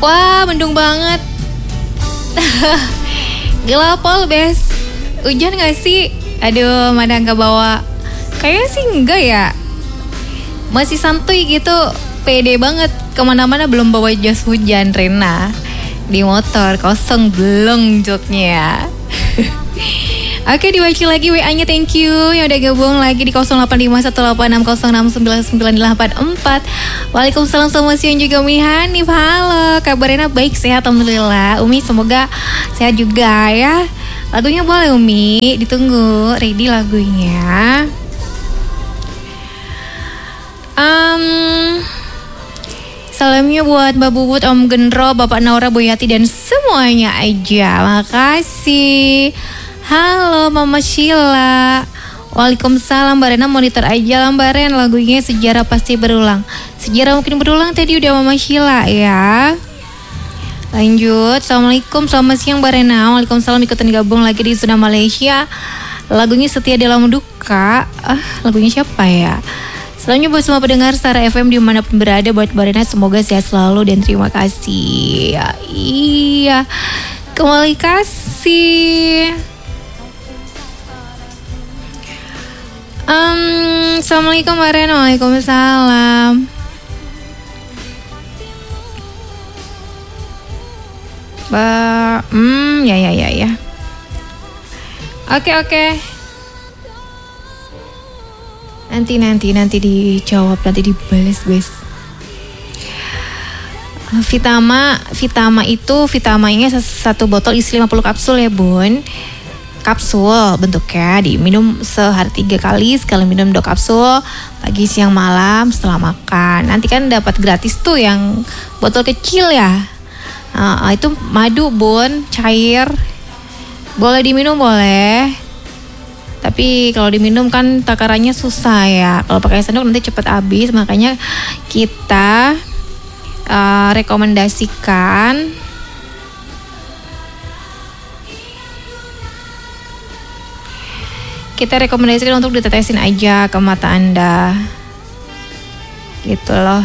Wah, mendung banget. Gelapol, Bes. Hujan gak sih? Aduh, mana gak bawa. Kayaknya sih enggak ya. Masih santuy gitu. Pede banget. Kemana-mana belum bawa jas hujan, Rena. Di motor, kosong belum joknya. Oke, dibaca lagi WA-nya, thank you yang udah gabung lagi di 085186099884. Waalaikumsalam, selamat siang juga Umi Hanif. Halo, kabarnya baik, sehat alhamdulillah. Umi semoga sehat juga ya. Lagunya boleh Umi, ditunggu ready lagunya. Salamnya buat Mbak Bubut, Om Gendro, Bapak Naura, Boyati dan semuanya aja. Makasih. Halo Mama Sheila. Waalaikumsalam Mbak Rena, monitor aja lah Mbak Ren. Lagunya Sejarah Pasti Berulang. Sejarah mungkin berulang tadi udah Mama Sheila ya. Lanjut. Assalamualaikum, selamat siang Mbak Rena. Waalaikumsalam, ikutan gabung lagi di Zona Malaysia. Lagunya Setia Dalam Duka. Lagunya siapa ya? Selanjutnya buat semua pendengar Star FM dimanapun berada, buat Mbak Rena semoga sehat selalu dan terima kasih ya. Iya, kembali kasih. Assalamualaikum Mbak Rena. Waalaikumsalam. Ya. Oke. Nanti dijawab, nanti dibales guys. Vitamanya satu botol isi 50 kapsul ya bun. Kapsul bentuknya diminum sehari 3 kali, sekali minum 2 kapsul pagi, siang, malam setelah makan. Nanti kan dapat gratis tuh yang botol kecil ya. Itu madu bun, cair. Boleh diminum boleh. Tapi kalau diminum kan takarannya susah ya. Kalau pakai sendok nanti cepet habis, makanya kita rekomendasikan untuk ditetesin aja ke mata Anda. Gitu loh.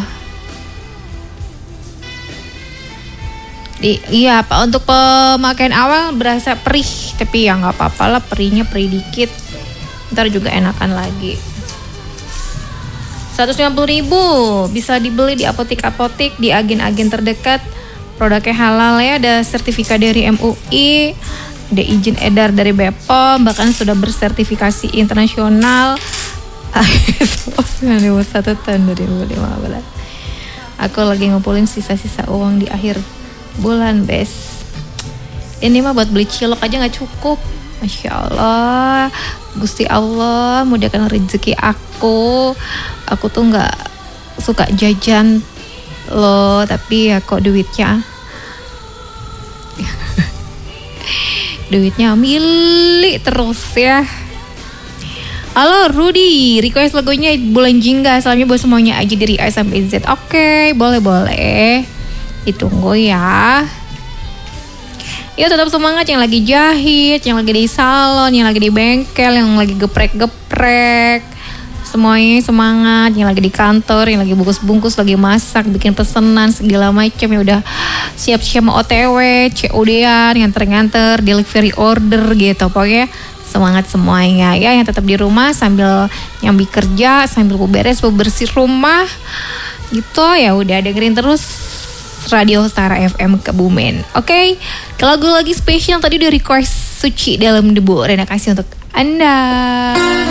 Iya Pak, untuk pemakaian awal berasa perih, tapi ya nggak apa-apa lah, perih dikit. Ntar juga enakan lagi. 150.000 bisa dibeli di apotek-apotek, di agen-agen terdekat. Produknya halal ya, ada sertifikat dari MUI, ada izin edar dari BPOM, bahkan sudah bersertifikasi internasional. 91 tahun 2015. Aku lagi ngumpulin sisa-sisa uang di akhir bulan, Bes. Ini mah buat beli cilok aja nggak cukup. Masya Allah, Gusti Allah mudahkan rezeki aku. Aku tuh nggak suka jajan loh, tapi ya kok duitnya milik terus ya. Halo Rudy, request lagunya Bulan Jingga. Salamnya buat semuanya aja dari A sampai Z. Oke, boleh. Ditunggu ya. Ya tetap semangat yang lagi jahit, yang lagi di salon, yang lagi di bengkel, yang lagi geprek. Semuanya semangat, yang lagi di kantor, yang lagi bungkus-bungkus, lagi masak, bikin pesanan segala macam, yang udah siap-siap mau OTW, COD-an, nganter-nganter, delivery order gitu. Pokoknya semangat semuanya ya, yang tetap di rumah sambil nyambi kerja, sambil bersih rumah. Gitu ya, udah dengerin terus Radio Star FM Kebumen. Oke, lagu lagi spesial tadi udah request Suci Dalam Debu. Rena kasih untuk Anda.